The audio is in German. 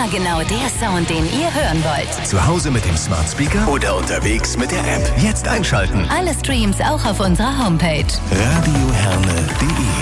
Immer genau der Sound, den ihr hören wollt. Zu Hause mit dem Smart Speaker oder unterwegs mit der App. Jetzt einschalten. Alle Streams auch auf unserer Homepage. radioherne.de